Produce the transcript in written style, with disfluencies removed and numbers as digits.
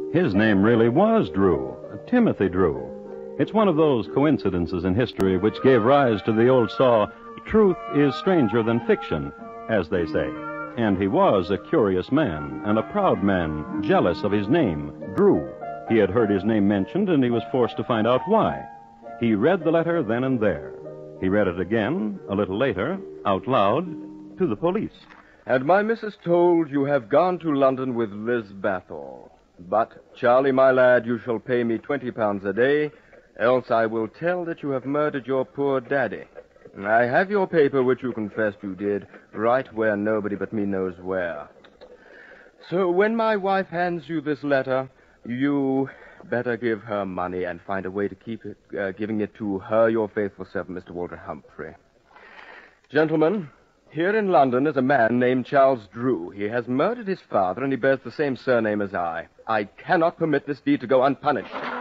His name really was Drew, Timothy Drew. It's one of those coincidences in history which gave rise to the old saw, truth is stranger than fiction, as they say. And he was a curious man, and a proud man, jealous of his name, Drew. He had heard his name mentioned, and he was forced to find out why. He read the letter then and there. He read it again, a little later, out loud, to the police. And my missus told you have gone to London with Liz Bathall. But, Charlie, my lad, you shall pay me £20 a day, else I will tell that you have murdered your poor daddy. I have your paper, which you confessed you did, right where nobody but me knows where. So when my wife hands you this letter, you better give her money and find a way to keep it, giving it to her, your faithful servant, Mr. Walter Humphrey. Gentlemen, here in London is a man named Charles Drew. He has murdered his father, and he bears the same surname as I. I cannot permit this deed to go unpunished.